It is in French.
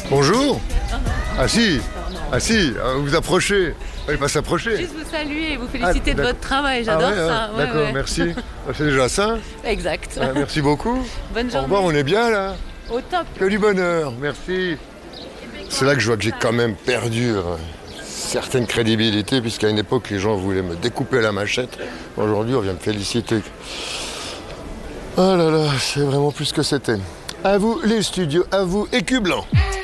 Bonjour. Ah si, vous approchez. Il ne faut pas s'approcher. Juste vous saluer et vous féliciter de votre travail, j'adore ça. Ouais, d'accord, merci. C'est déjà ça. Exact. Merci beaucoup. Bonne journée. Au revoir, on est bien là. Au top. Que du bonheur, merci. C'est là que je vois que j'ai quand même perdu certaine crédibilité, puisqu'à une époque, les gens voulaient me découper la machette. Aujourd'hui, on vient me féliciter. Oh là là, c'est vraiment plus ce que c'était. À vous les studios, à vous, écu blanc.